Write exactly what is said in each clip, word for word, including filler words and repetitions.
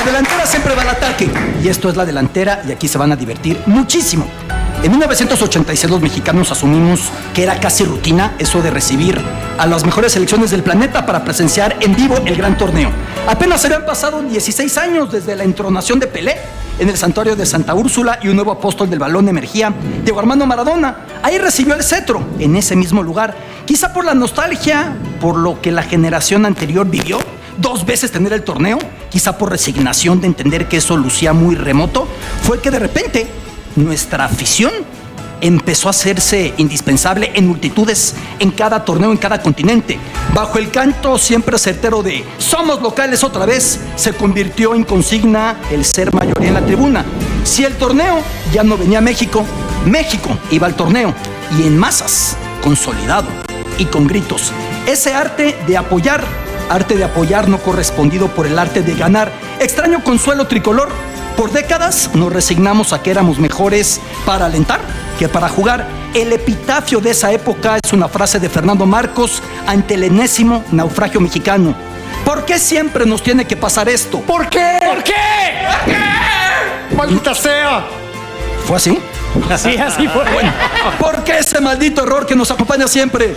La delantera siempre va al ataque. Y esto es la delantera y aquí se van a divertir muchísimo. En mil novecientos ochenta y seis los mexicanos asumimos que era casi rutina eso de recibir a las mejores selecciones del planeta para presenciar en vivo el gran torneo. Apenas se habían pasado dieciséis años desde la entronación de Pelé en el santuario de Santa Úrsula y un nuevo apóstol del balón emergía, Diego Armando Maradona. Ahí recibió el cetro, en ese mismo lugar. Quizá por la nostalgia, por lo que la generación anterior vivió, dos veces tener el torneo, quizá por resignación de entender que eso lucía muy remoto, fue que de repente nuestra afición empezó a hacerse indispensable en multitudes, en cada torneo, en cada continente. Bajo el canto siempre certero de "somos locales otra vez", se convirtió en consigna el ser mayoría en la tribuna. Si el torneo ya no venía a México, México iba al torneo, y en masas, consolidado y con gritos. Ese arte de apoyar, arte de apoyar no correspondido por el arte de ganar. Extraño consuelo tricolor. Por décadas nos resignamos a que éramos mejores para alentar que para jugar. El epitafio de esa época es una frase de Fernando Marcos ante el enésimo naufragio mexicano. ¿Por qué siempre nos tiene que pasar esto? ¿Por qué? ¿Por qué? ¿Por qué? ¡Maldita sea! ¿Fue así? Sí, así fue. Bueno, ¿por qué ese maldito error que nos acompaña siempre?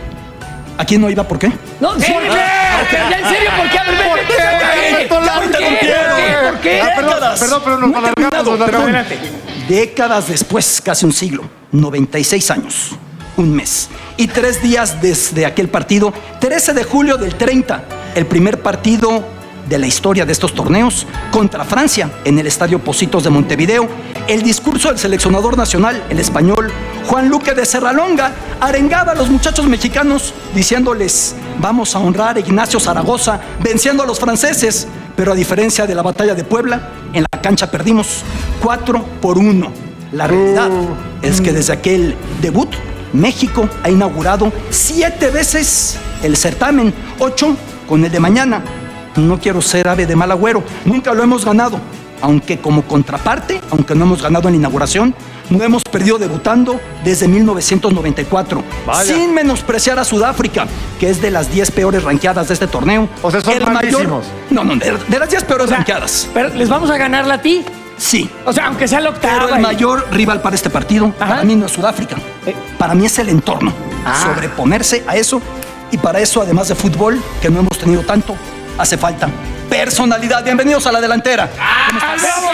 ¿A quién no iba? ¿Por qué? No, ¿por qué? Ya en serio, ¿por qué? A ver, ¿Por qué? ¿Por qué? ¿Por qué? Ah, perdón, perdón, pero nos alargamos, nos alargamos. Décadas después, casi un siglo, noventa y seis años, un mes y tres días desde aquel partido, trece de julio del treinta, el primer partido de la historia de estos torneos contra Francia en el Estadio Pocitos de Montevideo. El discurso del seleccionador nacional, el español Juan Luque de Serralonga, arengaba a los muchachos mexicanos diciéndoles: vamos a honrar a Ignacio Zaragoza venciendo a los franceses, pero a diferencia de la batalla de Puebla, en la cancha perdimos cuatro por uno. La realidad uh, es que desde aquel debut México ha inaugurado siete veces el certamen, ocho con el de mañana. No quiero ser ave de mal agüero, nunca lo hemos ganado, aunque como contraparte, aunque no hemos ganado en la inauguración, no hemos perdido debutando desde mil novecientos noventa y cuatro. Vaya. Sin menospreciar a Sudáfrica, que es de las diez peores ranqueadas de este torneo. O sea, son el malísimos. Mayor, no, no, de, de las diez peores o sea, ranqueadas. ¿Pero les vamos a ganarla a ti? Sí. O sea, aunque sea la octava. Pero el y... mayor rival para este partido, Ajá. para mí no es Sudáfrica. Eh. Para mí es el entorno. Ah. Sobreponerse a eso. Y para eso, además de fútbol, que no hemos tenido tanto, hace falta personalidad. Bienvenidos a la delantera. ¡Ah, bravo!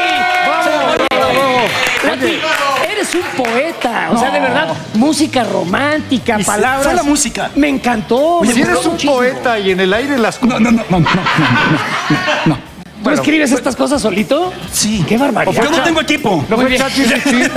¡Vamos! ¡Vamos! Lati, eres un poeta. O no. sea, de verdad, música romántica, palabras. Fue la música. Me encantó. Oye, si eres un muchísimo. poeta y en el aire las... No, no, no, no, no, no, no, no. ¿Tú bueno, escribes estas cosas solito? Sí. ¡Qué barbaridad! Yo no tengo equipo. No fue ChatGPT.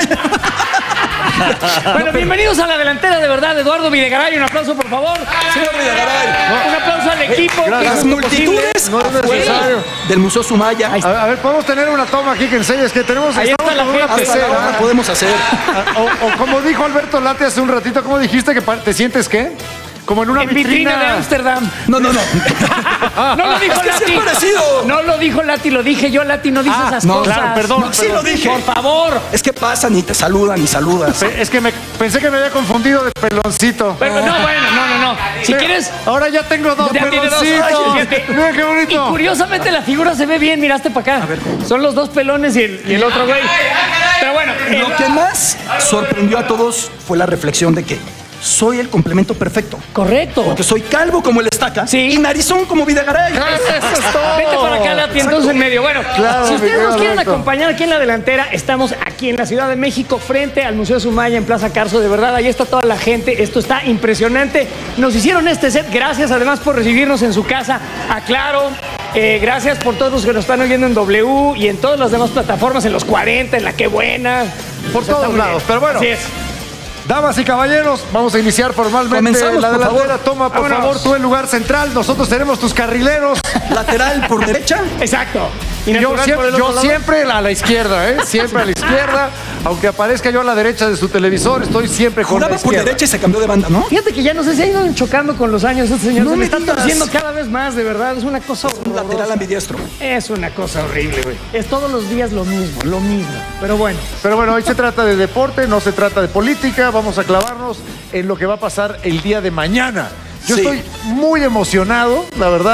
Bueno, bienvenidos a la delantera, de verdad, Eduardo Videgaray. Un aplauso, por favor. Señor Videgaray. Un aplauso al equipo. Las multitudes no es necesario. Del Museo Sumaya. A, a ver, podemos tener una toma aquí que enseñes que tenemos. Ahí está la una pecera. Podemos hacer. O, o como dijo Alberto Late hace un ratito, ¿cómo dijiste que te sientes qué? Como en una en vitrina. vitrina de Ámsterdam. No, no, no. No lo dijo es que Lati. sí es parecido. No lo dijo Lati, lo dije yo. Lati no dice Ah, esas no, cosas. Claro, perdón. No, sí lo dije. Por favor. Es que pasan y te saludan y saludas. Pe- Es que me, pensé que me había confundido de peloncito. Pero no, bueno, no, no, no. Si Pero quieres... ahora ya tengo dos Ya tiene dos. peloncitos. Ay, fíjate. Mira qué bonito. Y curiosamente la figura se ve bien, miraste para acá. A ver. Son los dos pelones y el, y el otro güey. Pero bueno. Lo el- que más sorprendió a todos fue la reflexión de que soy el complemento perfecto. Correcto. Porque soy calvo como el Estaca Sí. y narizón como Videgaray. Eso es todo. Vete para acá, Lati, entonces en medio. Bueno, Claro, si mi ustedes querido nos quieren Alberto. acompañar aquí en la delantera, estamos aquí en la Ciudad de México, frente al Museo Sumaya, en Plaza Carso. De verdad, ahí está toda la gente. Esto está impresionante. Nos hicieron este set. Gracias, además, por recibirnos en su casa. Aclaro. Eh, gracias por todos los que nos están oyendo en W y en todas las demás plataformas, en los cuarenta, en la Que Buena. Por O sea, todos está muy lados, bien. pero bueno. Así es. Damas y caballeros, vamos a iniciar formalmente Comenzamos, la por delantera. favor. Toma, por Vámonos. favor, tú el lugar central. Nosotros tenemos tus carrileros. Lateral por derecha. Exacto. Y Yo, natural siempre, por el yo otro lado. siempre a la izquierda, ¿eh? Siempre a la izquierda. Aunque aparezca yo a la derecha de su televisor, estoy siempre con la Juraba por izquierda. derecha y se cambió de banda, ¿no? Fíjate que ya no sé si ha ido chocando con los años este señor. No Se me le está digas. torciendo cada vez más, de verdad. Es una cosa Un lateral horrorosa. ambidiestro. Es una cosa horrible, güey. Es todos los días lo mismo, lo mismo. Pero bueno. Pero bueno, hoy se trata de deporte, no se trata de política. Vamos a clavarnos en lo que va a pasar el día de mañana. Yo Sí. estoy muy emocionado, la verdad.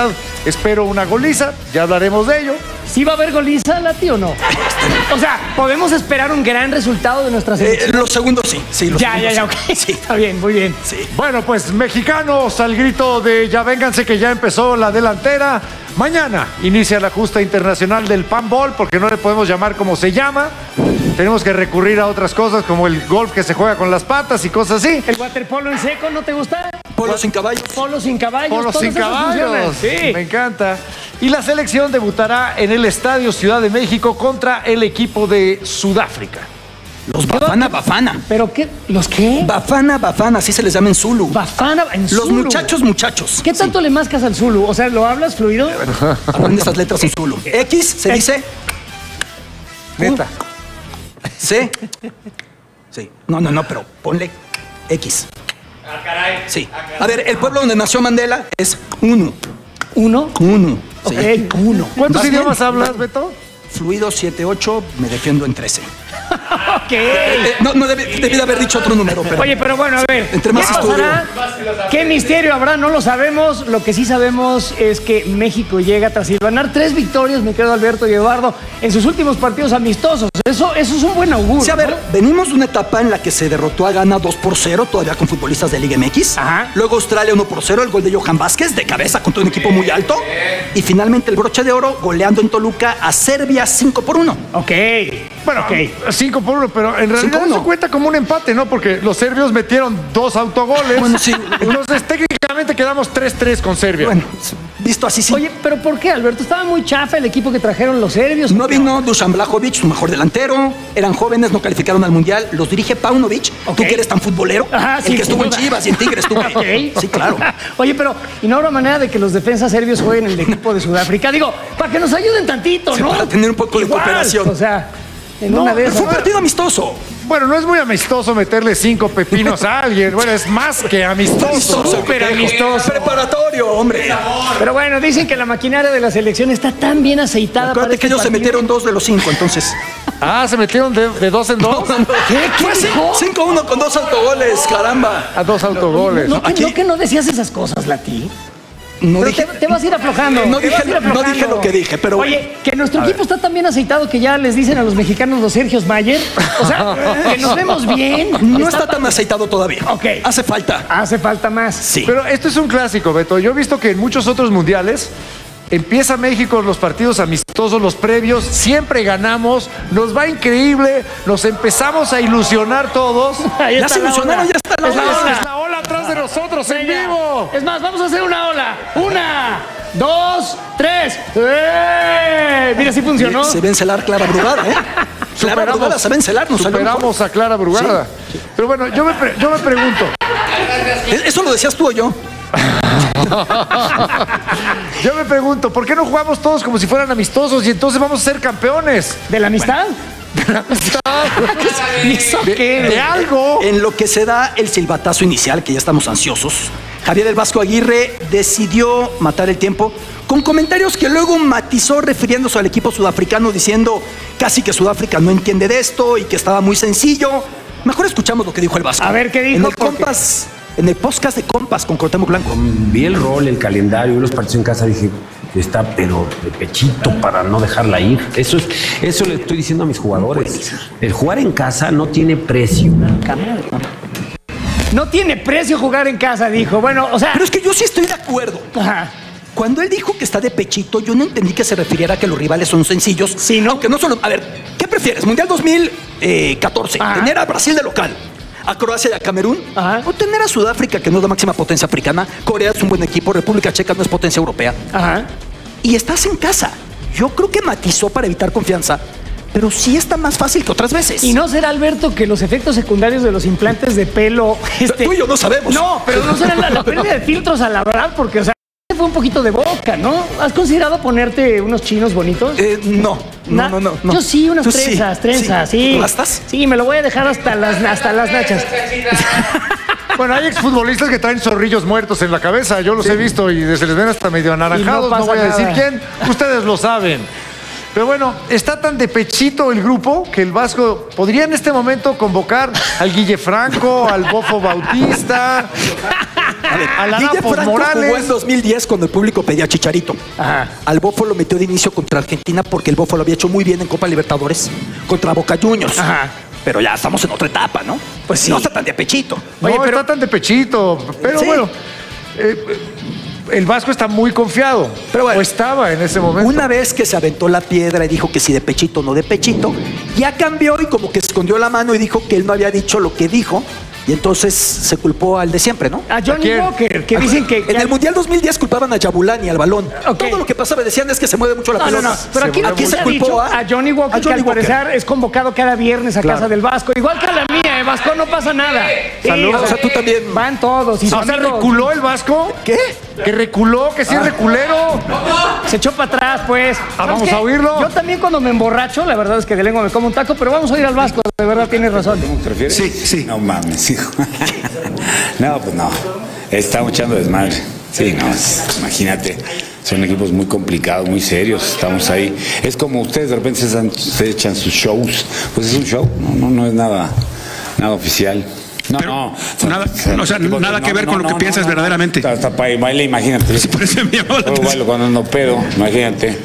Espero una goliza, ya hablaremos de ello. ¿Sí va a haber goliza, Lati, o no? O sea, ¿podemos esperar un gran resultado de nuestra selección? Eh, los segundos sí, sí, los ya, segundos ya, ya, sí. ok. Sí, está bien, muy bien. Sí. Bueno, pues mexicanos al grito de ya vénganse que ya empezó la delantera. Mañana inicia la justa internacional del panball porque no le podemos llamar como se llama. Tenemos que recurrir a otras cosas como el golf que se juega con las patas y cosas así. ¿El waterpolo en seco no te gusta? Polo sin caballos. Polo sin caballos. Polo todos sin esos funcionan. caballos. Sí. Me encanta. Y la selección debutará en el Estadio Ciudad de México contra el equipo de Sudáfrica. Los Bafana Bafana. ¿Pero qué? ¿Los qué? Bafana Bafana, así se les llama en Zulu. Bafana en Los Zulu. muchachos, muchachos. ¿Qué tanto le mascas al Zulu? O sea, ¿lo hablas fluido? Aprende estas letras en Zulu. X se dice Neta. C. Sí. No, no, no, pero ponle X. Ah, caray. Sí. A ver, el pueblo donde nació Mandela es uno. ¿Uno? Uno. Sí. Ok, uno. ¿Cuántos ¿Vas idiomas bien? hablas, Beto? Fluido siete, ocho, me defiendo en trece. Ok. Eh, no, no debí, debí de haber dicho otro número, pero... Oye, pero bueno, a ver, Entre más ¿qué estudio. pasará? ¿Qué misterio habrá? No lo sabemos. Lo que sí sabemos es que México llega tras ganar tres victorias, mi querido Alberto y Eduardo, en sus últimos partidos amistosos. Eso, eso es un buen augurio. Sí, a ver, ¿no? venimos de una etapa en la que se derrotó a Ghana dos por cero, todavía con futbolistas de Liga M X. Ajá. Luego Australia uno por cero, el gol de Johan Vázquez, de cabeza contra un equipo muy alto. Y finalmente el broche de oro, goleando en Toluca a Serbia cinco por uno. Ok. Bueno, ok. cinco por uno, pero en realidad cinco uno. eso cuenta como un empate, ¿no? Porque los serbios metieron dos autogoles. Bueno, sí. Entonces, técnicamente quedamos tres tres con Serbia. Bueno, visto así sí. Oye, pero ¿por qué, Alberto? Estaba muy chafa el equipo que trajeron los serbios. No vino Dusan Blajovic, su mejor delantero. Eran jóvenes, no calificaron al Mundial. Los dirige Paunovic. Ok. Tú que eres tan futbolero. Ajá, sí, el que estuvo sin en duda. Chivas y en Tigres, tú. que- Ok. Sí, claro. Oye, pero ¿y no habrá manera de que los defensas serbios jueguen en el equipo de Sudáfrica? Digo, para que nos ayuden tantito, Sí, ¿no? para tener un poco de Igual, cooperación. O sea, en No, una de esas. Fue un partido amistoso. Bueno, no es muy amistoso meterle cinco pepinos a alguien. Bueno, es más que amistoso. Amistoso, Súper que- amistoso. Preparatorio, hombre. Pero bueno, dicen que la maquinaria de la selección está tan bien aceitada. para Acuérdate que este ellos se partido. metieron dos de los cinco, entonces. Ah, se metieron de, de dos en dos. ¿Qué? ¿Qué Fue dijo? cinco uno con dos autogoles, caramba. A dos autogoles. No, que, Aquí- no que no decías esas cosas, Lati. No Pero dije, te, te vas a ir aflojando. No te vas dije- a ir no aflojando. dije lo que dije, pero Oye, que nuestro equipo está tan bien aceitado que ya les dicen a los mexicanos los Sergios Mayer. O sea, que nos vemos bien. no está tan aceitado todavía. Ok. Hace falta. Hace falta más. Sí. Pero esto es un clásico, Beto. Yo he visto que en muchos otros mundiales empieza México los partidos amistosos, los previos, siempre ganamos, nos va increíble, nos empezamos a ilusionar todos. Ahí Ya está se la ilusionaron, ola. ya está la Es la ola. ola. Es la ola atrás de nosotros en Venga. vivo. Es más, vamos a hacer una ola. Una, dos, tres. ¡Eh! Mira, sí funcionó. Se ve encelar Clara Brugada, ¿eh? Clara Superamos- Brugada se ve encelar, nos salió mejor. Superamos a Clara Brugada. Pero bueno, yo me, pre- yo me pregunto, ¿Eso lo decías tú o yo? yo me pregunto, ¿por qué no jugamos todos como si fueran amistosos y entonces vamos a ser campeones? ¿De la amistad? ¿Y eso De, qué? de algo. En lo que se da el silbatazo inicial, que ya estamos ansiosos, Javier El Vasco Aguirre decidió matar el tiempo con comentarios que luego matizó refiriéndose al equipo sudafricano diciendo casi que Sudáfrica no entiende de esto y que estaba muy sencillo. Mejor escuchamos lo que dijo El Vasco. A ver, ¿qué dijo? En el Porque- Compas, en el podcast de Compas con Cuauhtémoc Blanco. Vi el rol, el calendario, los partidos en casa, dije, está pero de pechito para no dejarla ir. Eso es, eso le estoy diciendo a mis jugadores. El jugar en casa no tiene precio. No tiene precio jugar en casa, dijo. Bueno, o sea. Pero es que yo sí estoy de acuerdo. Ajá. Cuando él dijo que está de pechito, yo no entendí que se refiriera a que los rivales son sencillos. Sí, ¿no? Aunque no solo... A ver, ¿qué prefieres? Mundial dos mil catorce, Ajá. tener a Brasil de local, a Croacia y a Camerún, Ajá. o tener a Sudáfrica, que no es la máxima potencia africana, Corea es un buen equipo, República Checa no es potencia europea, Ajá. y estás en casa. Yo creo que matizó para evitar confianza, pero sí está más fácil que otras veces. ¿Y no será, Alberto, que los efectos secundarios de los implantes de pelo. Este... Tú y yo no sabemos. No, pero no será la, la pérdida de filtros a la verdad, porque, o sea, fue un poquito de boca, ¿no? ¿Has considerado ponerte unos chinos bonitos? Eh, no, no, Na- no, no, no. Yo sí, unas Tú sí, trenzas, trenzas, sí. sí. ¿Tú gastas? Sí, me lo voy a dejar hasta las, hasta las nachas. Bueno, hay exfutbolistas que traen zorrillos muertos en la cabeza. Yo los he visto y se les ven hasta medio anaranjados. Y no no, pasa voy a decir nada. quién. Ustedes lo saben. Pero bueno, está tan de pechito el grupo que el Vasco podría en este momento convocar al Guille Franco, al Bofo Bautista, al Guille Arafos Franco Morales. jugó en dos mil diez cuando el público pedía Chicharito. Ajá. Al Bofo lo metió de inicio contra Argentina porque el Bofo lo había hecho muy bien en Copa Libertadores contra Boca Juniors. Ajá. Pero ya estamos en otra etapa, ¿no? Pues sí. No está tan de pechito. No, Oye, pero- está tan de pechito. Pero Sí. bueno, eh, el Vasco está muy confiado. Pero bueno, o estaba en ese momento. Una vez que se aventó la piedra y dijo que si de pechito no de pechito, ya cambió y como que escondió la mano y dijo que él no había dicho lo que dijo. Y entonces se culpó al de siempre, ¿no? A Johnny quién? Walker, que dicen que... En el Mundial dos mil diez culpaban a Yabulani, al balón. Ok. Todo lo que pasaba decían es que se mueve mucho la No, no, pelota. no. Pero Se aquí, volvió aquí muy- se ha culpó dicho a- a Johnny Walker, a Johnny que al Walker. parecer es convocado cada viernes a Claro. casa del Vasco. Igual que a la mía, ¿eh? Vasco, no pasa nada. Sí, Saludos. O sea, tú también. Van todos. Y su O sea, amigo reculó el Vasco. ¿Qué? Que reculó, que sí es reculero. se echó para atrás, pues. Ah, ¿Sabes vamos qué? a oírlo. Yo también cuando me emborracho, la verdad es que de lengua me como un taco, pero vamos a ir al Vasco. De verdad, tienes razón. ¿Te refieres? Sí, sí. No mames, hijo. No, pues no. Estamos echando desmadre. Sí, no, es- imagínate. Son equipos muy complicados, muy serios. Estamos ahí. Es como ustedes de repente se, dan- se echan sus shows. Pues es un show, no, no, no es nada, nada oficial. No, Pero no. nada- son o sea, equipos nada que ver con lo que piensas verdaderamente. Hasta, hasta para baile, imagínate. Sí, por eso me llamó la Yo atención. bailo cuando ando pedo, imagínate.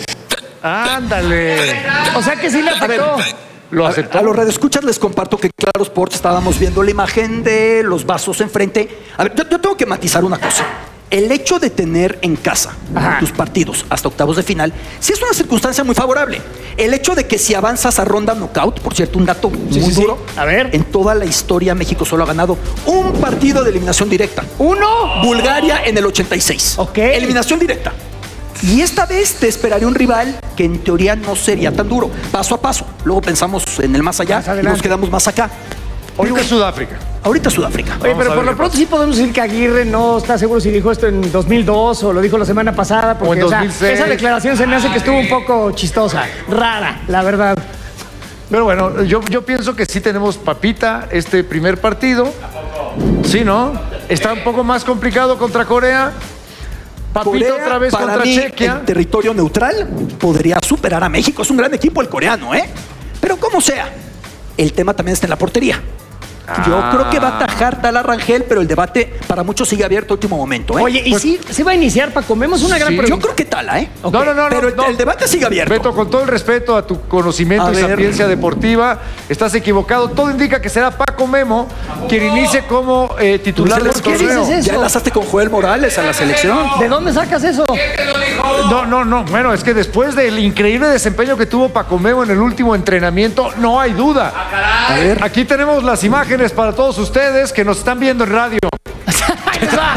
Ándale. O sea que sí le afectó. Lo A, aceptó. a los radioescuchas les comparto que Claro Sports estábamos viendo la imagen de los vasos enfrente. A ver, yo, yo tengo que matizar una cosa. El hecho de tener en casa Ajá. tus partidos hasta octavos de final, sí es una circunstancia muy favorable. El hecho de que si avanzas a ronda knockout, por cierto, un dato Sí, muy sí, sí. duro. A ver. En toda la historia México solo ha ganado un partido de eliminación directa. Uno. Bulgaria en el ochenta y seis. Ok. Eliminación directa. Y esta vez te esperaría un rival que en teoría no sería tan duro. Paso a paso. Luego pensamos en el más allá Más y adelante. nos quedamos más acá. Ahorita es Sudáfrica. Ahorita Sudáfrica. Oye, Vamos pero a por ver lo qué pronto sí podemos decir que Aguirre no está seguro si dijo esto en dos mil dos o lo dijo la semana pasada. Porque, O en o sea, dos mil seis. esa declaración se me hace que estuvo un poco chistosa, rara, la verdad. Pero bueno, yo, yo pienso que sí tenemos papita este primer partido. Sí, ¿no? Está un poco más complicado contra Corea. Papita Corea, otra vez para contra mí, Chequia. en territorio neutral, podría superar a México. Es un gran equipo el coreano, ¿eh? Pero como sea, el tema también está en la portería. Yo Ah. creo que va a atajar Tal Rangel, pero el debate para muchos sigue abierto a último momento, ¿eh? Oye, ¿y Pues- si se va a iniciar, Paco? Vemos una gran Sí. pregunta. yo creo que Tala, ¿eh? Ok. No, no, no. Pero no, el, no. el debate sigue abierto. Beto, con todo el respeto a tu conocimiento A y ver. sapiencia deportiva, estás equivocado. Todo indica que será Paco Memo quien inicie como eh, titular del ¿Por qué torneo. dices eso? Ya enlazaste con Joel Morales a la selección. ¿De dónde sacas eso? No, no, no. Bueno, es que después del increíble desempeño que tuvo Paco Memo en el último entrenamiento, no hay duda. A ver. Aquí tenemos las imágenes para todos ustedes que nos están viendo en radio. Ahí les va.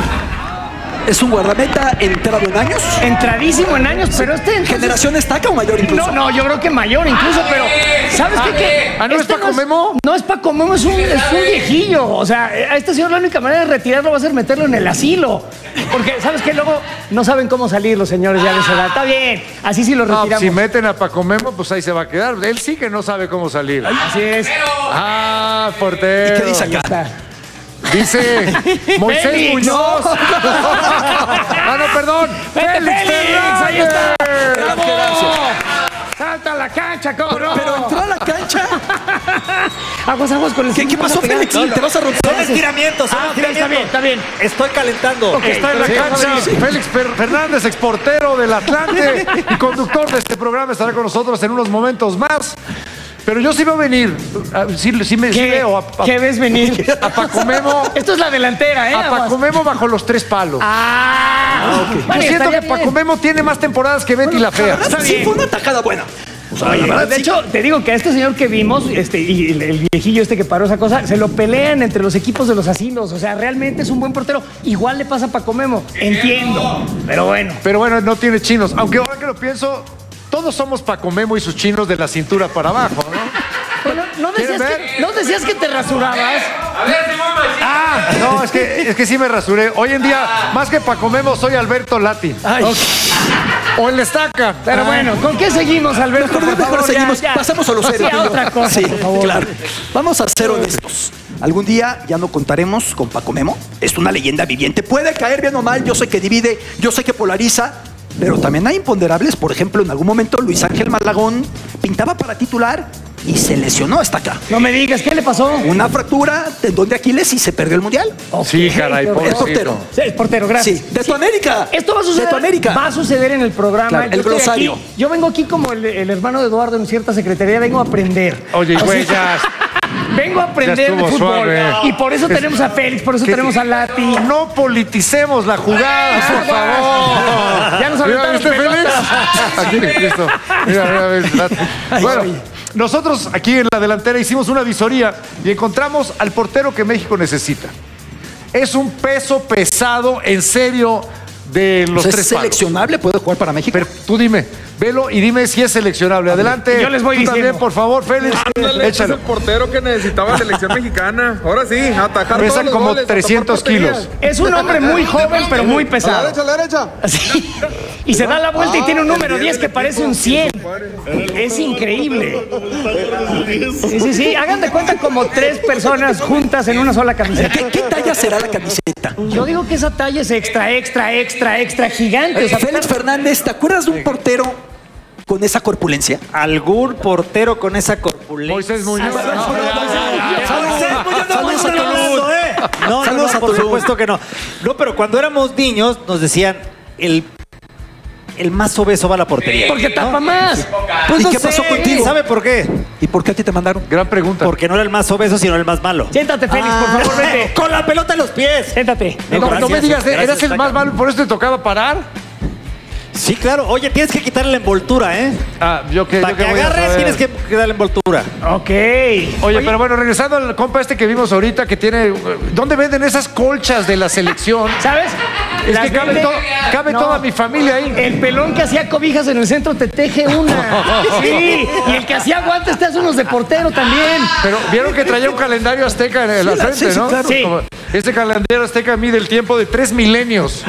Es un guardameta entrado en años. Entradísimo en años, pero este... entonces- ¿Generación estaca o mayor incluso? No, no, yo creo que mayor incluso, pero ¿sabes qué? Que Ah, ¿no es Paco Memo? No es Paco Memo, es un, es un viejillo. O sea, a este señor la única manera de retirarlo va a ser meterlo en el asilo. Porque, ¿sabes qué? Luego no saben cómo salir los señores ya de esa edad. Está bien, así sí lo No, retiramos. si meten a Paco Memo, pues ahí se va a quedar. Él sí que no sabe cómo salir. Así es. Ah, ¿Y portero. qué dice Ya acá? está. Dice Moisés Félix, Muñoz. no. ah, no, perdón. ¡Vete, Félix! ¡Ahí está! Fernández. ¡Bravo! ¡Salta a la cancha, cabrón! Pero entró a la cancha. Aguas, aguas con el... ¿Qué, qué pasó, Félix? ¿Te vas a romper? Son estiramientos, son Ah, ok, está bien, estiramientos. está bien. Estoy calentando. Ok. Está en la Sí, cancha sí, sí. Félix Fer- Fernández, exportero del Atlante y conductor de este programa, estará con nosotros en unos momentos más. Pero yo sí veo venir, ah, sí, sí me sí ¿Qué, veo a, a- ¿Qué ves venir? a Paco Memo, Esto es la delantera, ¿eh? a Paco Aguas. Memo bajo los tres palos. Ah, ok. Yo siento que Paco Memo tiene más temporadas que Betty la La Fea. verdad, Está sí bien. fue una tajada buena. O sea, Oye, la verdad, de sí. hecho, te digo que a este señor que vimos, este, y el, el viejillo este que paró esa cosa, se lo pelean entre los equipos de los asilos. O sea, realmente es un buen portero. Igual le pasa a Paco Memo. Entiendo. Pero bueno. Pero bueno, no tiene chinos. Aunque ahora que lo pienso, todos somos Paco Memo y sus chinos de la cintura para abajo, ¿no? Bueno, ¿no decías, ¿Quieren ver? que, ¿no decías que te rasurabas? Ah, no, es que, es que sí me rasuré. Hoy en día, más que Paco Memo, soy Alberto Lati. Ay, O el Estaca. Pero bueno, ¿con qué seguimos, Alberto? mejor, Por mejor favor, ya, seguimos. ya. Pasamos a lo serio. Sí, a tú y yo. otra cosa, Sí, por favor. claro. Vamos a ser honestos. Algún día ya no contaremos con Paco Memo. Es una leyenda viviente. Puede caer bien o mal. Yo sé que divide, yo sé que polariza. Pero también hay imponderables. Por ejemplo, en algún momento Luis Ángel Malagón pintaba para titular y se lesionó hasta acá. No me digas, ¿qué le pasó? Una fractura, tendón de Aquiles y se perdió el Mundial. Sí, caray, qué horror. Es portero. Sí, es portero, gracias. Sí, de tu América. Esto va a suceder. De tu América. Va a suceder en el programa. Claro, Yo el estoy glosario. aquí, yo vengo aquí como el, el hermano de Eduardo en cierta secretaría, vengo a aprender. Oye, O güey, sea, ya. Vengo a aprender Ya de estuvo fútbol. suave. Y por eso tenemos a Félix, por eso que- tenemos a Lati. No politicemos la jugada, por favor. Ya nos Mira, aventaron ¿viste, Félix? pelotas. Aquí, listo. Mira, mira, mira. Bueno, nosotros aquí en la delantera hicimos una visoría y encontramos al portero que México necesita. Es un peso pesado, en serio, de los Pues tres es palos. seleccionable, puede jugar para México. Pero tú dime, velo y dime si es seleccionable. Adelante. Yo les voy tú diciendo. también, por favor, Félix. Ándale, este es Échalo. el portero que necesitaba la selección mexicana. Ahora sí, atajar Pesa todos los como goles, trescientos tapar porterías. kilos. Es un hombre muy joven, pero muy A la pesado. derecha, a la derecha. Así. Y se da la vuelta y tiene un número diez que parece un cien. Es increíble. Sí, sí, sí. Hagan de cuenta como tres personas juntas en una sola camiseta. ¿Qué, qué talla será la camiseta? Yo digo que esa talla es extra, extra, extra, extra gigante. O sea, Félix Fernández, ¿te acuerdas de un portero con esa corpulencia? ¿Algún portero con esa corpulencia? Moisés Muñoz. Saludos a Tulum. No, no, Saludos no, a por Tulum. supuesto que no. No, pero cuando éramos niños nos decían el, el más obeso va a la portería. porque tapa más. Pues ¿Y no qué sé, pasó contigo? ¿Sabe por qué? ¿Y por qué a ti te mandaron? Gran pregunta. Porque no era el más obeso, sino el más malo. Siéntate, Félix, por favor, vete. Con la pelota en los pies. Siéntate. No, no gracias, me digas, gracias, eras el Taca. más malo, por eso te tocaba parar. Sí, claro. Oye, tienes que quitarle la envoltura, ¿eh? Ah, yo qué, Para yo que qué voy a agarres saber. tienes que quitarle la envoltura. Ok. Oye, pero bueno, regresando al compa este que vimos ahorita que tiene... ¿Dónde venden esas colchas de la selección? ¿Sabes? Es Las que cabe, vende- to- cabe No. toda mi familia ahí. El pelón que hacía cobijas en el centro te teje una. Sí. Y el que hacía guantes te hace unos de portero también. Pero vieron que traía un calendario azteca en la Sí, frente, sí, sí, ¿no? claro. Sí. Como- Este calendario azteca mide el tiempo de tres milenios.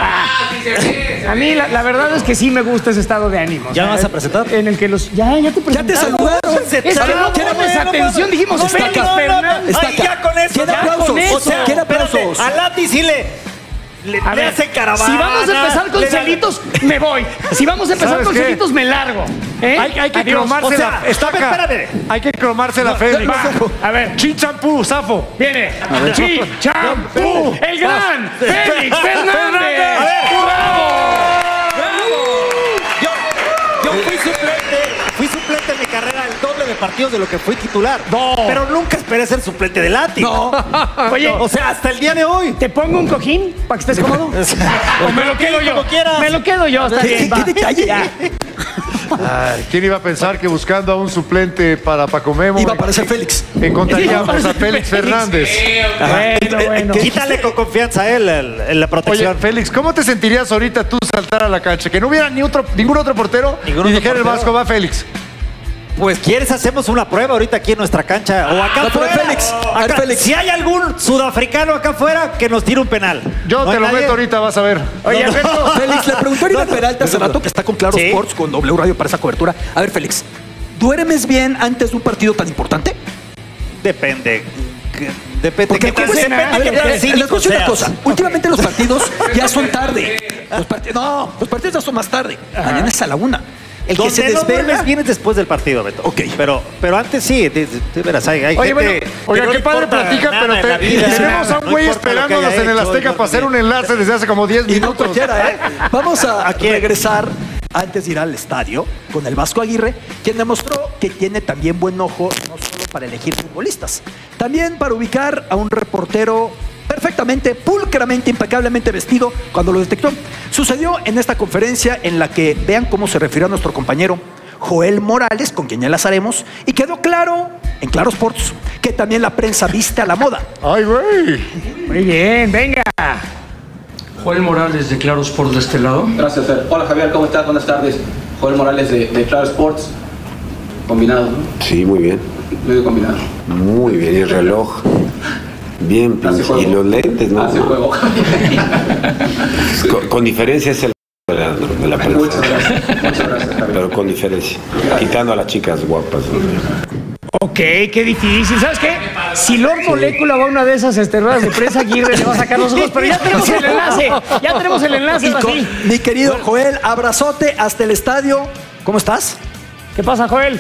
A mí la, la verdad es que sí me gusta ese estado de ánimo. ¿Ya O sea, me vas a presentar? En el que los... Ya, ya te Ya te presentaron. saludaron. Es que no ¿Quiere- pones atención. Dijimos No, Félix no, no, no. Fernández. Está Ay, acá. ya con eso. ¿Quiere ya aplausos? con eso. O sea, ¿quiere aplausos? espérate, a Lati sí le, le, A le ver, hace caravana. si vamos a empezar con le da- celitos, me voy. Si vamos a empezar ¿Sabes con qué? celitos, me largo. ¿Eh? Hay, hay que Adiós. cromársela. O sea, Estaca. espérate. Hay que cromársela, Félix. Va, a ver. Chin champú, zafo. Viene. Chi, champú, el gran Félix Fernández. A ver. ¡Bravo! Yo, yo fui suplente, fui suplente en mi carrera el doble de partidos de lo que fui titular. No. Pero nunca esperé ser suplente de Lati. No. Oye, O sea, hasta el día de hoy. ¿te pongo un cojín para que estés cómodo? ¿O me lo quedo yo? Como quieras. Me lo quedo yo, está ¿Qué, bien. qué- va. qué detalle? Ya. Ay, ¿quién iba a pensar que buscando a un suplente para Paco Memo Iba a aparecer Félix. encontraríamos a Félix Fernández? Bueno, bueno. Quítale con confianza a él el- el- la Oye, protección. Félix, ¿cómo te sentirías ahorita tú saltar a la cancha? Que no hubiera ni otro, ningún otro portero Ningún y otro dijera el portero. Vasco, va Félix. Pues quieres hacemos una prueba ahorita aquí en nuestra cancha o acá No, pero afuera. Félix, a ver, Acá- Félix. Si hay algún sudafricano acá afuera que nos tire un penal. Yo ¿No te hay lo nadie? meto ahorita, vas a ver. Oye, Alberto, Félix, le preguntó a Oribe Peralta hace rato, que está con Claro Sí. Sports, con W Radio para esa cobertura. A ver, Félix, ¿duermes bien antes de un partido tan importante? Depende. Depende. Porque qué tan- pues, depende a ver, qué tan eh, les cínico voy a decir una seas. cosa. Últimamente los partidos ya son tarde. Los parti- no, los partidos ya son más tarde. Mañana es a la una. El que Donde se no desvela... duermes bien es después del partido, Beto. Ok. Pero, pero antes sí, de, de- de veras, hay, hay Oye, gente bueno, que Oiga, no qué le padre importa platica, nada pero en te- la vida. tenemos a un No güey importa lo que esperándonos haya en el hecho, Azteca no para hacer un importa. enlace desde hace como diez Y no minutos. cualquiera, ¿eh? Vamos a, ¿A quién? regresar antes de ir al estadio con el Vasco Aguirre, quien demostró que tiene también buen ojo no solo para elegir futbolistas, también para ubicar a un reportero perfectamente, pulcramente, impecablemente vestido cuando lo detectó. Sucedió en esta conferencia en la que vean cómo se refirió a nuestro compañero Joel Morales, con quien ya enlazaremos, y quedó claro en Claro Sports que también la prensa viste a la moda. Ay, güey. muy bien, venga. Joel Morales de Claro Sports de este lado. Gracias, Fer. Hola, Javier, ¿cómo estás? Buenas tardes. Joel Morales de, de Claro Sports. Combinado, ¿no? Sí, muy bien. Medio combinado. Muy bien. Y el reloj. Bien, Hace pinche. juego. Y los lentes, ¿no? Hace juego. Con, con diferencia es el de la, de la prensa. Muchas gracias. Muchas gracias, Javier. Pero con diferencia. Quitando a las chicas guapas. ¿no? Ok, qué difícil. ¿Sabes qué? Si Lord Molécula va a una de esas este, ruedas de prensa, Aguirre le va a sacar los ojos, pero ya tenemos el enlace. Ya tenemos el enlace. Y con, mi querido Joel, abrazote hasta el estadio. ¿Cómo estás? ¿Qué pasa, Joel?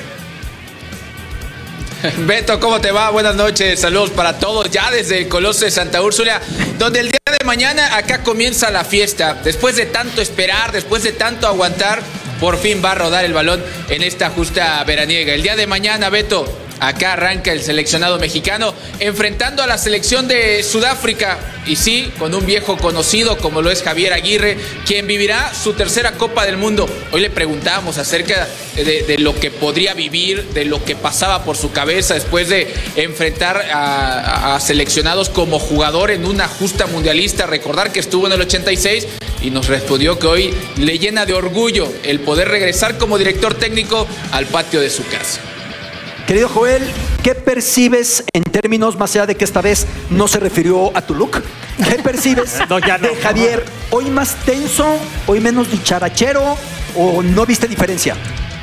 Beto, ¿cómo te va? Buenas noches, saludos para todos, ya desde el Coloso de Santa Úrsula, donde el día de mañana acá comienza la fiesta. Después de tanto esperar, después de tanto aguantar, por fin va a rodar el balón en esta justa veraniega. El día de mañana, Beto, acá arranca el seleccionado mexicano enfrentando a la selección de Sudáfrica. Y sí, con un viejo conocido como lo es Javier Aguirre, quien vivirá su tercera Copa del Mundo. Hoy le preguntábamos acerca de, de lo que podría vivir, de lo que pasaba por su cabeza después de enfrentar a, a seleccionados como jugador en una justa mundialista. Recordar que estuvo en el ochenta y seis y nos respondió que hoy le llena de orgullo el poder regresar como director técnico al patio de su casa. Querido Joel, ¿qué percibes en términos, más allá de que esta vez no se refirió a tu look? ¿Qué percibes no, ya no. de Javier? ¿Hoy más tenso, hoy menos dicharachero o no viste diferencia?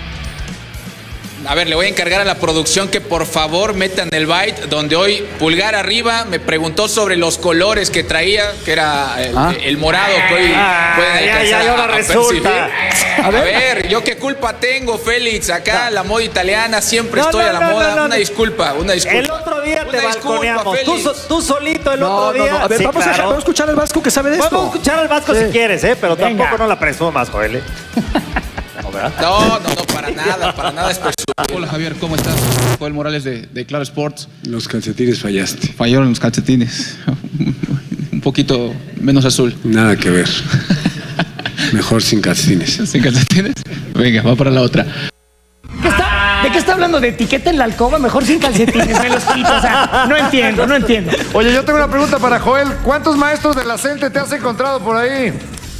A ver, le voy a encargar a la producción que por favor metan el byte donde hoy pulgar arriba me preguntó sobre los colores que traía, que era el, ah. el morado que hoy ah, pueden alcanzar ya, ya, ahora a, a resulta. percibir. A ver. a ver, yo qué culpa tengo, Félix, acá no. la moda italiana, siempre no, estoy no, a la no, moda. No, no, una disculpa, una disculpa. El otro día una te balconeamos, tú, tú solito el no, otro día. No, no. A ver, sí, vamos, claro. a, vamos a escuchar al Vasco que sabe de esto. Vamos a escuchar al Vasco sí. si quieres, ¿eh? Pero Venga. tampoco no la presumas, Joel. ¿eh? No, no, no, para nada, para nada es presumir. Hola Javier, ¿cómo estás? Joel Morales de, de Claro Sports. Los calcetines fallaste. Fallaron los calcetines. Un poquito menos azul. Nada que ver. Mejor sin calcetines. ¿Sin calcetines? Venga, va para la otra. ¿Qué está, ¿De qué está hablando? ¿De etiqueta en la alcoba? Mejor sin calcetines, me los quito. O sea, no entiendo, no entiendo. Oye, yo tengo una pregunta para Joel. ¿Cuántos maestros de la CENTE te has encontrado por ahí?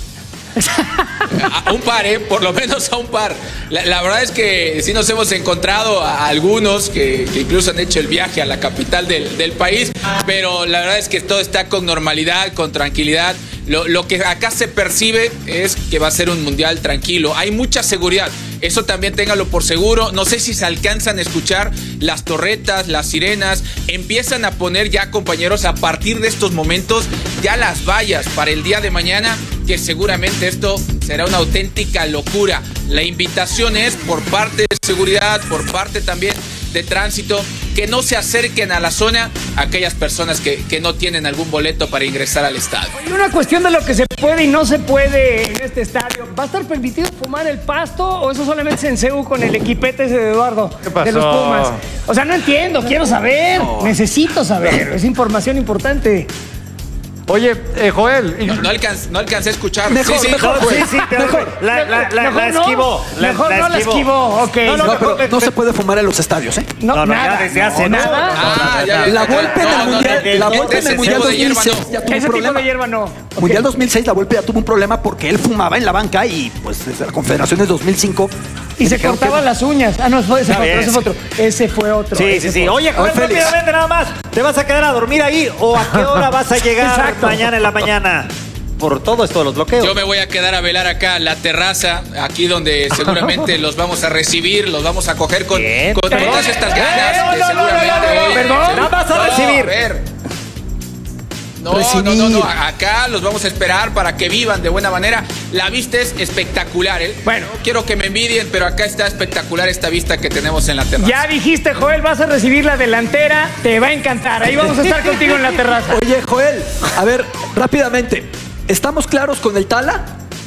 A un par, ¿eh? Por lo menos a un par. La, la verdad es que sí nos hemos encontrado a algunos que, que incluso han hecho el viaje a la capital del, del país, pero la verdad es que todo está con normalidad, con tranquilidad. Lo, lo que acá se percibe es que va a ser un mundial tranquilo. Hay mucha seguridad. Eso también téngalo por seguro. No sé si se alcanzan a escuchar las torretas, las sirenas. Empiezan a poner ya, compañeros, a partir de estos momentos, ya las vallas para el día de mañana, que seguramente esto será una auténtica locura. La invitación es por parte de seguridad, por parte también de tránsito, que no se acerquen a la zona aquellas personas que, que no tienen algún boleto para ingresar al estadio. Y una cuestión de lo que se puede y no se puede en este estadio. ¿Va a estar permitido fumar el pasto o eso solamente es en C U con el equipete ese de Eduardo? ¿Qué pasó? De los Pumas. O sea, no entiendo, quiero saber, no. necesito saber, es información importante. Oye, eh, Joel. No, no, alcanz, no alcancé a escuchar. Mejor, sí, sí, mejor, no, sí, sí, te mejor, la, la, la, mejor la no, esquivó. La, mejor la no la esquivó, ok. No, no, no, pero no, no se puede fumar en los estadios, ¿eh? No, no, no nada, ya desde hace no, nada. Ah, ya, ya, la Volpe en el Mundial, no, no, la Volpe en el Mundial dos mil seis no. ya tuvo ese un tipo problema. de hierba no. Okay. Mundial dos mil seis la Volpe ya tuvo un problema porque él fumaba en la banca y pues desde la Confederación de dos mil cinco y se cortaban las uñas. Ah, no, fue ese, fue otro, ese fue otro. Ese fue otro. Sí, ese sí, sí. Fue. Oye, Joel, rápidamente nada más. ¿Te vas a quedar a dormir ahí o a qué hora vas a llegar Exacto. mañana en la mañana? Por todo esto de los bloqueos. Yo me voy a quedar a velar acá en la terraza, aquí donde seguramente los vamos a recibir, los vamos a coger con, con todas estas ganas. Eh, no, que no, seguramente no, no, no, hoy. Perdón, nada vas a no, recibir. A ver. No, no, no, no, acá los vamos a esperar para que vivan de buena manera. La vista es espectacular, ¿eh? Bueno, no quiero que me envidien, pero acá está espectacular esta vista que tenemos en la terraza. Ya dijiste, Joel, vas a recibir la delantera, te va a encantar. Ahí vamos a estar contigo en la terraza. Oye, Joel, a ver, rápidamente. ¿Estamos claros con el Tala?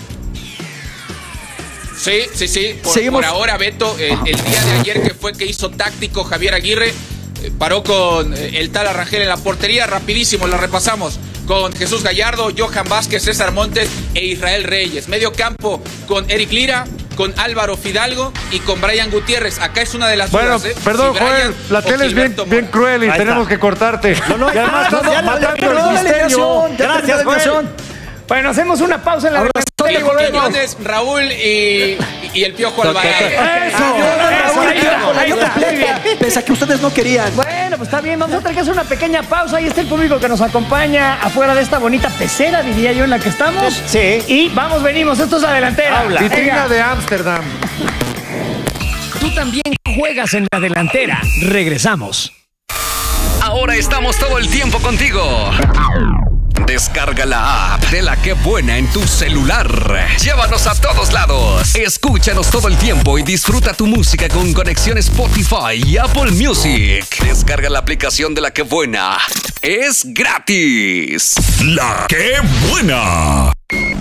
Sí, sí, sí. Por, Seguimos. por ahora, Beto, eh, el día de ayer que fue que hizo táctico Javier Aguirre, eh, paró con eh, el Tala Rangel en la portería. Rapidísimo, la repasamos. Con Jesús Gallardo, Johan Vázquez, César Montes e Israel Reyes. Medio campo con Eric Lira, con Álvaro Fidalgo y con Brian Gutiérrez. Acá es una de las bueno, dudas, ¿eh? Perdón, si Joel, la tele es bien, bien cruel y Ahí tenemos está. que cortarte. No, no, y además, no, no, matando el misterio. Gracias, Joel. Bueno, hacemos una pausa en la Quiñones, Raúl y, y el Piojo Alvarado. Eso, pese a que ustedes no querían. Bueno, pues está bien, vamos a tener que hacer una pequeña pausa. Ahí está el público que nos acompaña afuera de esta bonita pecera, diría yo, en la que estamos. Sí. Y vamos, venimos, esto es la delantera. Vitrina de Ámsterdam. Tú también juegas en la delantera. Regresamos. Ahora Ahora estamos todo el tiempo contigo. Descarga la app de La Qué Buena en tu celular. Llévanos a todos lados. Escúchanos todo el tiempo y disfruta tu música con conexión Spotify y Apple Music. Descarga la aplicación de La Qué Buena. Es gratis. La Qué Buena.